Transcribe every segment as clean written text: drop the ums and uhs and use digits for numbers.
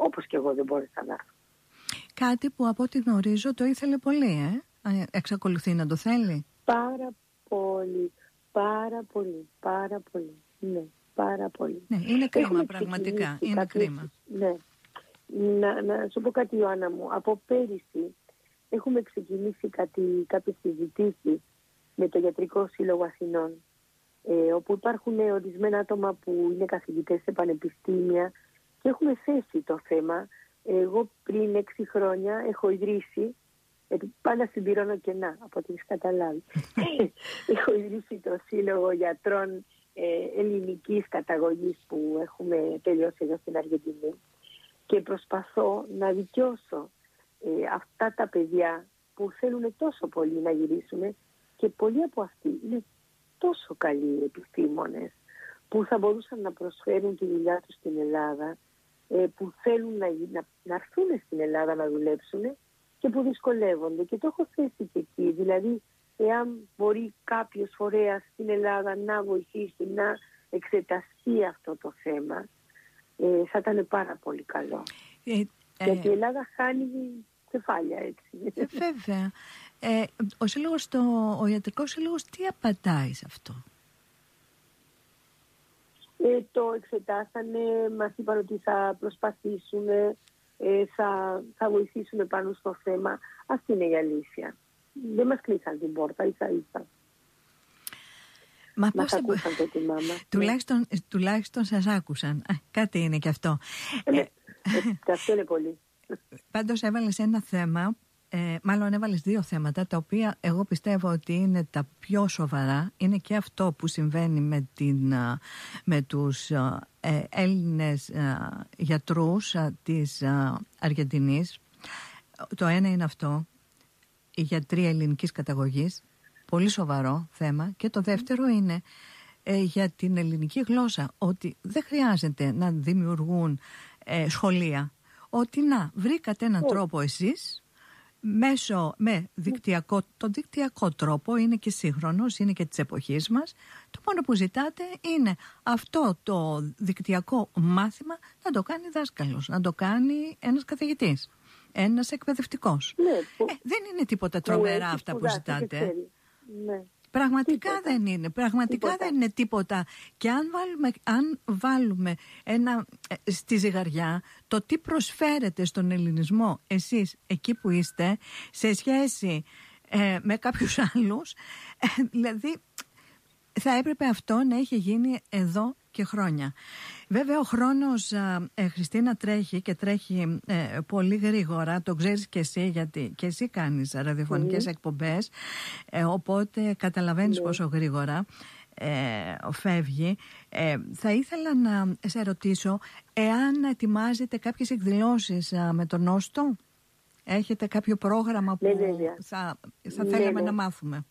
όπως και εγώ δεν μπόρεσα να έρθω. Κάτι που από ό,τι γνωρίζω το ήθελε πολύ, εξακολουθεί να το θέλει. Πάρα πολύ, πάρα πολύ, πάρα πολύ, ναι, πάρα πολύ. Ναι, είναι κρίμα πραγματικά, είναι κρίμα. Ναι. Να σου πω κάτι, Ιωάννα μου, από πέρυσι έχουμε ξεκινήσει κάποιες συζητήσεις με το Ιατρικό Σύλλογο Αθηνών, όπου υπάρχουν ορισμένα άτομα που είναι καθηγητές σε πανεπιστήμια και έχουμε θέσει το θέμα. Εγώ πριν 6 χρόνια έχω ιδρύσει, πάντα συμπληρώνω κενά από ό,τι έχεις καταλάβει. Έχω ιδρύσει το Σύλλογο Γιατρών Ελληνικής Καταγωγής που έχουμε τελειώσει εδώ στην Αργεντινή και προσπαθώ να δικαιώσω αυτά τα παιδιά που θέλουν τόσο πολύ να γυρίσουν και πολλοί από αυτοί είναι τόσο καλοί επιστήμονες που θα μπορούσαν να προσφέρουν τη δουλειά τους στην Ελλάδα, που θέλουν να έρθουν στην Ελλάδα να δουλέψουν και που δυσκολεύονται. Και το έχω θέσει και εκεί. Δηλαδή, εάν μπορεί κάποιος φορέας στην Ελλάδα να βοηθήσει να εξεταστεί αυτό το θέμα, θα ήταν πάρα πολύ καλό. Γιατί η Ελλάδα χάνει κεφάλια, έτσι. Βέβαια. Ο Ιατρικός Σύλλογος τι απαντάει σε αυτό? Το εξετάσανε, μας είπαν ότι θα προσπαθήσουν, θα βοηθήσουν πάνω στο θέμα. Αυτή είναι η αλήθεια. Δεν μας κλείσαν την πόρτα, ίσα-ίσα. Μας ακούσαν το τη μάμα. Τουλάχιστον σας άκουσαν. Κάτι είναι και αυτό. Και αυτό είναι πολύ. Πάντως έβαλες ένα θέμα, μάλλον έβαλες 2 θέματα, τα οποία εγώ πιστεύω ότι είναι τα πιο σοβαρά. Είναι και αυτό που συμβαίνει με τους Έλληνες γιατρούς της Αργεντινής. Το ένα είναι αυτό, οι γιατροί ελληνικής καταγωγής, πολύ σοβαρό θέμα. Και το δεύτερο είναι για την ελληνική γλώσσα, ότι δεν χρειάζεται να δημιουργούν σχολεία. Ότι βρήκατε έναν τρόπο εσείς με το δικτυακό τρόπο, είναι και σύγχρονος, είναι και της εποχής μας. Το μόνο που ζητάτε είναι αυτό το δικτυακό μάθημα να το κάνει δάσκαλος, να το κάνει ένας καθηγητής, ένας εκπαιδευτικός. Ναι, δεν είναι τίποτα τρομερά αυτά που ζητάτε. Ναι. Πραγματικά τίποτα. Δεν είναι. Πραγματικά τίποτα. Δεν είναι τίποτα. Και αν βάλουμε στη ζυγαριά το τι προσφέρετε στον ελληνισμό εσείς εκεί που είστε σε σχέση με κάποιους άλλους, δηλαδή θα έπρεπε αυτό να έχει γίνει εδώ και χρόνια. Βέβαια ο χρόνος, Χριστίνα, τρέχει και τρέχει πολύ γρήγορα. Το ξέρεις και εσύ, γιατί και εσύ κάνεις ραδιοφωνικές εκπομπές, οπότε καταλαβαίνεις πόσο γρήγορα φεύγει. Θα ήθελα να σε ρωτήσω εάν ετοιμάζετε κάποιες εκδηλώσεις με τον Νόστο. Έχετε κάποιο πρόγραμμα που θα θέλαμε να μάθουμε?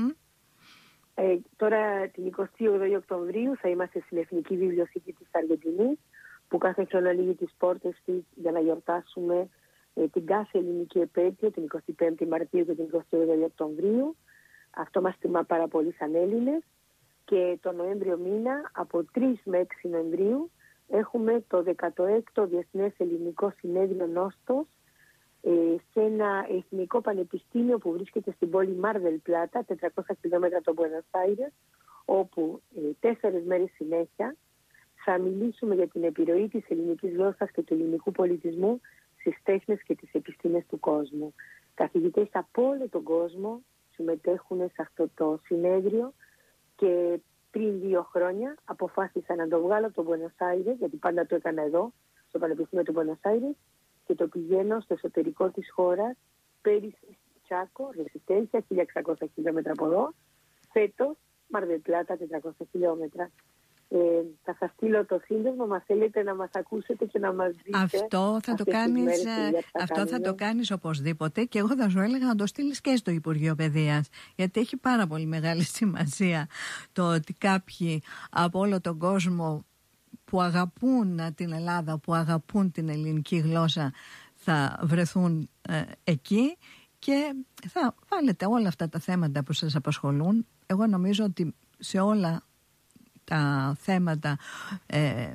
Τώρα την 28η Οκτωβρίου θα είμαστε στην Εθνική Βιβλιοθήκη της Αργεντινής, που κάθε χρόνο ανοίγει τις πόρτες της για να γιορτάσουμε την κάθε ελληνική επέτειο, την 25η Μαρτίου και την 28η Οκτωβρίου. Αυτό μας τιμά πάρα πολύ σαν Έλληνες. Και το Νοέμβριο μήνα, από 3 με 6 Νοεμβρίου, έχουμε το 16ο Διεθνές Ελληνικό Συνέδριο Νόστος, σε ένα εθνικό πανεπιστήμιο που βρίσκεται στην πόλη Μάρ δελ Πλάτα, 400 χιλιόμετρα από το Μπουένος Άιρες, όπου 4 μέρες συνέχεια θα μιλήσουμε για την επιρροή της ελληνικής γλώσσας και του ελληνικού πολιτισμού στις τέχνες και τις επιστήμες του κόσμου. Καθηγητές από όλο τον κόσμο συμμετέχουν σε αυτό το συνέδριο και πριν 2 χρόνια αποφάσισα να το βγάλω από το Μπουένος Άιρες, γιατί πάντα το έκανα εδώ, στο Πανεπιστήμιο του Μπουένος Άιρες, και το πηγαίνω στο εσωτερικό της χώρας, πέρυσι Τσάκο, Ρεσιστένσια, 1600 χιλιόμετρα από εδώ, φέτος Μάρ δελ Πλάτα, 400 χιλιόμετρα. Θα σας στείλω το σύνδεσμο, μας θέλετε να μας ακούσετε και να μας δείτε. Αυτό θα το κάνεις οπωσδήποτε, και εγώ θα σου έλεγα να το στείλεις και στο Υπουργείο Παιδείας, γιατί έχει πάρα πολύ μεγάλη σημασία το ότι κάποιοι από όλο τον κόσμο που αγαπούν την Ελλάδα, που αγαπούν την ελληνική γλώσσα, θα βρεθούν εκεί και θα βάλετε όλα αυτά τα θέματα που σας απασχολούν. Εγώ νομίζω ότι σε όλα τα θέματα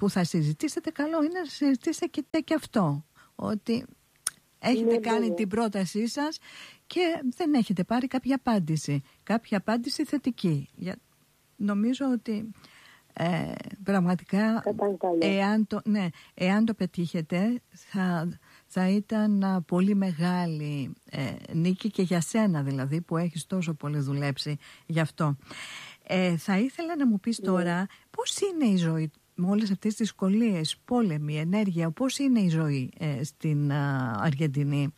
που θα συζητήσετε, καλό είναι να συζητήσετε και αυτό, ότι έχετε κάνει την πρότασή σας και δεν έχετε πάρει κάποια απάντηση θετική. Νομίζω ότι πραγματικά εάν το πετύχετε θα ήταν πολύ μεγάλη νίκη και για σένα, δηλαδή, που έχεις τόσο πολύ δουλέψει γι' αυτό. Θα ήθελα να μου πεις τώρα πώς είναι η ζωή με όλες αυτές τις δυσκολίες, πόλεμη, ενέργεια, πώς είναι η ζωή στην Αργεντινή,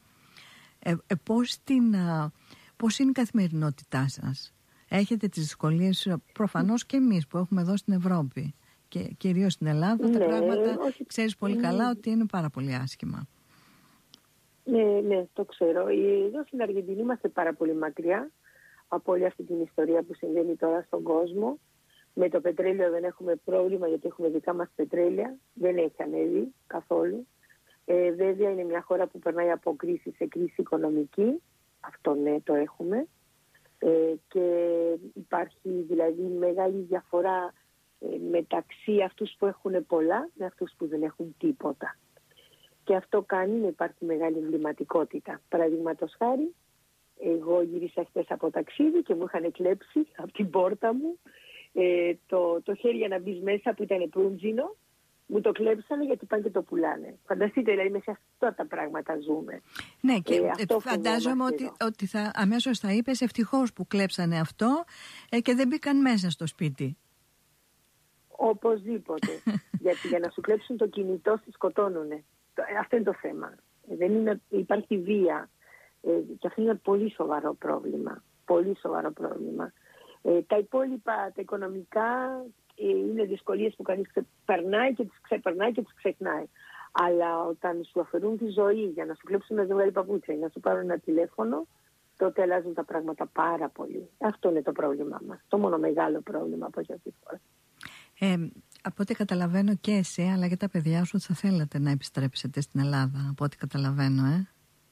πώς είναι η καθημερινότητά σας? Έχετε τις δυσκολίες, προφανώς και εμείς που έχουμε εδώ στην Ευρώπη και κυρίως στην Ελλάδα, τα πράγματα ξέρεις πολύ καλά ότι είναι πάρα πολύ άσχημα. Ναι, το ξέρω. Εδώ στην Αργεντινή είμαστε πάρα πολύ μακριά από όλη αυτή την ιστορία που συμβαίνει τώρα στον κόσμο. Με το πετρέλαιο δεν έχουμε πρόβλημα, γιατί έχουμε δικά μας πετρέλαια. Δεν έχει ανέβει καθόλου. Βέβαια είναι μια χώρα που περνάει από κρίση σε κρίση οικονομική. Αυτό ναι, το έχουμε. Και υπάρχει δηλαδή μεγάλη διαφορά μεταξύ αυτούς που έχουν πολλά με αυτούς που δεν έχουν τίποτα. Και αυτό κάνει να υπάρχει μεγάλη εγκληματικότητα. Παραδείγματος χάρη, εγώ γύρισα χθες από ταξίδι και μου είχαν κλέψει από την πόρτα μου το χέρι για να μπει μέσα που ήταν προύντζινο. Μου το κλέψανε γιατί πάνε και το πουλάνε. Φανταστείτε, δηλαδή μέσα σε αυτά τα πράγματα ζούμε. Ναι, και φαντάζομαι ότι αμέσως θα είπες ευτυχώς που κλέψανε αυτό και δεν μπήκαν μέσα στο σπίτι. Οπωσδήποτε. Γιατί για να σου κλέψουν το κινητό σε σκοτώνουνε. Αυτό είναι το θέμα. Υπάρχει βία. Και αυτό είναι πολύ σοβαρό πρόβλημα. Πολύ σοβαρό πρόβλημα. Τα υπόλοιπα, τα οικονομικά, είναι δυσκολίες που κανείς περνάει και τις ξεπερνάει και τις ξεχνάει. Αλλά όταν σου αφαιρούν τη ζωή για να σου κλέψουν ένα ζευγάρι παπούτσια, για να σου πάρουν ένα τηλέφωνο, τότε αλλάζουν τα πράγματα πάρα πολύ. Αυτό είναι το πρόβλημά μας. Το μόνο μεγάλο πρόβλημα από αυτή τη φορά. Από ό,τι καταλαβαίνω και εσύ, αλλά και τα παιδιά σου θα θέλατε να επιστρέψετε στην Ελλάδα, από ό,τι καταλαβαίνω,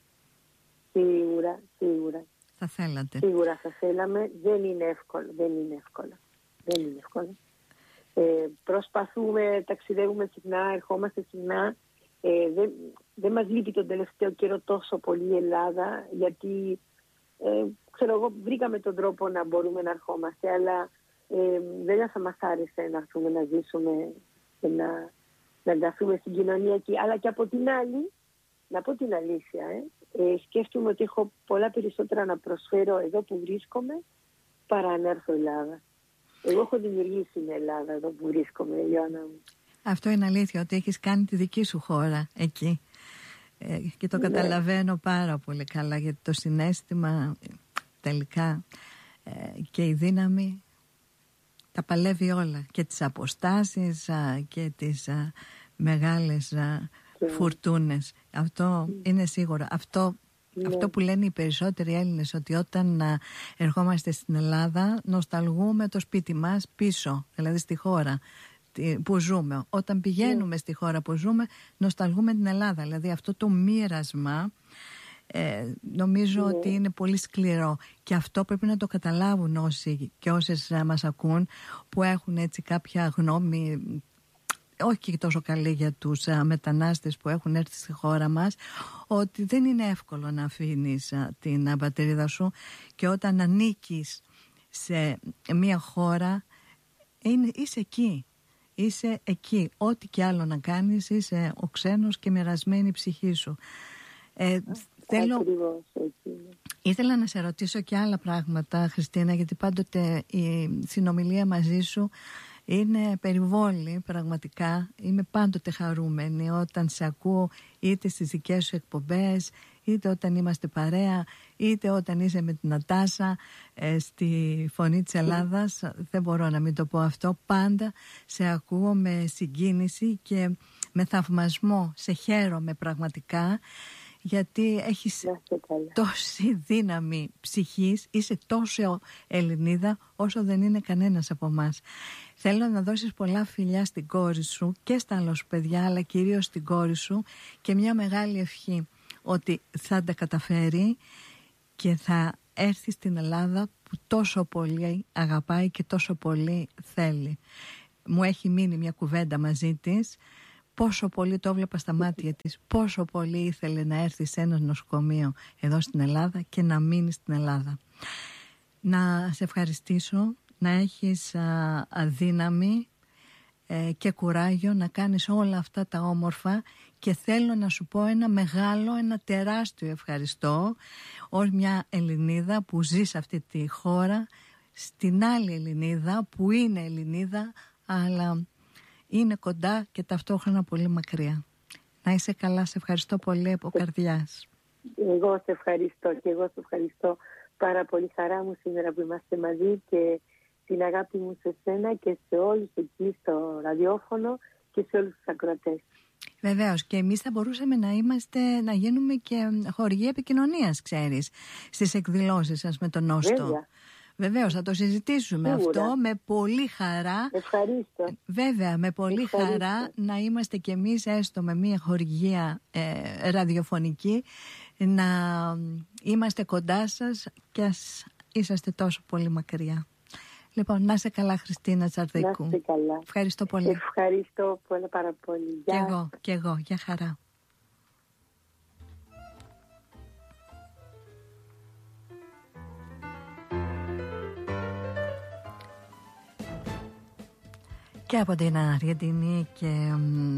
Σίγουρα. Θα θέλατε. Σίγουρα θα θέλαμε. Δεν είναι εύκολο. Προσπαθούμε, ταξιδεύουμε συχνά, ερχόμαστε συχνά. Δεν μας λείπει τον τελευταίο καιρό τόσο πολύ η Ελλάδα, γιατί βρήκαμε τον τρόπο να μπορούμε να ερχόμαστε, αλλά δεν θα μας άρεσε να έρθουμε να ζήσουμε και να ενταχθούμε στην κοινωνία εκεί. Αλλά και από την άλλη, να πω την αλήθεια, σκέφτομαι ότι έχω πολλά περισσότερα να προσφέρω εδώ που βρίσκομαι παρά να έρθω Ελλάδα. Εγώ έχω δημιουργήσει την Ελλάδα εδώ που βρίσκομαι, Ιωάννα μου. Αυτό είναι αλήθεια, ότι έχεις κάνει τη δική σου χώρα εκεί. Και το καταλαβαίνω πάρα πολύ καλά, γιατί το συναίσθημα τελικά και η δύναμη τα παλεύει όλα. Και τις αποστάσεις και τις μεγάλες φουρτούνες. Αυτό είναι σίγουρο. Αυτό που λένε οι περισσότεροι Έλληνες, ότι όταν ερχόμαστε στην Ελλάδα νοσταλγούμε το σπίτι μας πίσω, δηλαδή στη χώρα που ζούμε. Όταν πηγαίνουμε στη χώρα που ζούμε νοσταλγούμε την Ελλάδα. Δηλαδή αυτό το μοίρασμα νομίζω ότι είναι πολύ σκληρό, και αυτό πρέπει να το καταλάβουν όσοι και όσες μας ακούν, που έχουν έτσι κάποια γνώμη όχι και τόσο καλή για τους μετανάστες που έχουν έρθει στη χώρα μας, ότι δεν είναι εύκολο να αφήνεις την πατρίδα σου, και όταν ανήκεις σε μια χώρα είσαι εκεί, ό,τι και άλλο να κάνεις είσαι ο ξένος και μοιρασμένη η ψυχή σου. Ήθελα να σε ρωτήσω και άλλα πράγματα, Χριστίνα, γιατί πάντοτε η συνομιλία μαζί σου είναι περιβόλη, πραγματικά. Είμαι πάντοτε χαρούμενη όταν σε ακούω, είτε στις δικές σου εκπομπές, είτε όταν είμαστε παρέα, είτε όταν είσαι με την Νατάσα στη Φωνή της Ελλάδας. Δεν μπορώ να μην το πω αυτό. Πάντα σε ακούω με συγκίνηση και με θαυμασμό. Σε χαίρομαι πραγματικά, γιατί έχεις τόση δύναμη ψυχής, είσαι τόσο Ελληνίδα όσο δεν είναι κανένας από εμάς. Θέλω να δώσεις πολλά φιλιά στην κόρη σου και στα άλλα σου παιδιά, αλλά κυρίως στην κόρη σου, και μια μεγάλη ευχή ότι θα τα καταφέρει και θα έρθει στην Ελλάδα που τόσο πολύ αγαπάει και τόσο πολύ θέλει. μου έχει μείνει μια κουβέντα μαζί της, πόσο πολύ το έβλεπα στα μάτια της, πόσο πολύ ήθελε να έρθει σε ένα νοσοκομείο εδώ στην Ελλάδα και να μείνει στην Ελλάδα. Να σε ευχαριστήσω, να έχεις δύναμη και κουράγιο να κάνεις όλα αυτά τα όμορφα, και θέλω να σου πω ένα τεράστιο ευχαριστώ ως μια Ελληνίδα που ζει σε αυτή τη χώρα, στην άλλη Ελληνίδα που είναι Ελληνίδα αλλά είναι κοντά και ταυτόχρονα πολύ μακριά. Να είσαι καλά, σε ευχαριστώ πολύ από καρδιάς. Εγώ σε ευχαριστώ και εγώ σε ευχαριστώ πάρα πολύ. Χαρά μου σήμερα που είμαστε μαζί, και την αγάπη μου σε σένα και σε όλους εκεί στο ραδιόφωνο και σε όλους τους ακροατές. Βεβαίως, και εμείς θα μπορούσαμε να γίνουμε και χορηγοί επικοινωνίας, ξέρεις, στις εκδηλώσεις σας με τον Νόστο. Βεβαίως, θα το συζητήσουμε. Σίγουρα. Αυτό με πολύ χαρά. Ευχαρίστω. Βέβαια, με πολύ χαρά να είμαστε κι εμείς έστω με μια χορηγία ραδιοφωνική, να είμαστε κοντά σας και ας είσαστε τόσο πολύ μακριά. Λοιπόν, να είσαι καλά, Χριστίνα Τσαρδίκου. Να είσαι καλά. Ευχαριστώ πολύ. Ευχαριστώ πάρα πολύ. Και εγώ, για χαρά. Και από την Αργεντινή και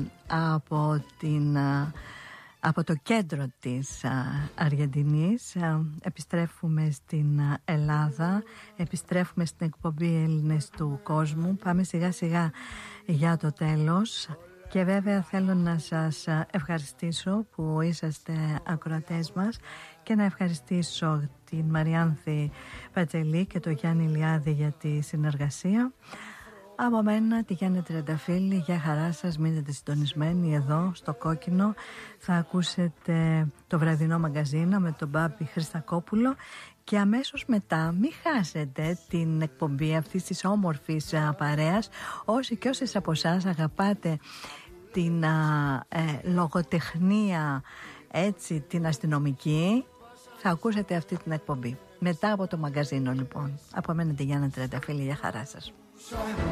από το κέντρο της Αργεντινής επιστρέφουμε στην Ελλάδα, επιστρέφουμε στην εκπομπή Έλληνες του Κόσμου. Πάμε σιγά σιγά για το τέλος, και βέβαια θέλω να σας ευχαριστήσω που είσαστε ακροατές μας, και να ευχαριστήσω την Μαριάνθη Πατζελή και τον Γιάννη Ηλιάδη για τη συνεργασία. Από μένα, τη Γιάννη Τριανταφύλλη, για χαρά σας, μείνετε συντονισμένοι εδώ στο Κόκκινο. Θα ακούσετε το βραδινό μαγκαζίνο με τον Μπάμπη Χριστακόπουλο, και αμέσως μετά μην χάσετε την εκπομπή αυτής της όμορφης παρέας. Όσοι και όσες από εσάς αγαπάτε την λογοτεχνία, έτσι, την αστυνομική, θα ακούσετε αυτή την εκπομπή μετά από το μαγκαζίνο. Λοιπόν, από μένα τη Γιάννη Τριανταφύλλη, για χαρά σας.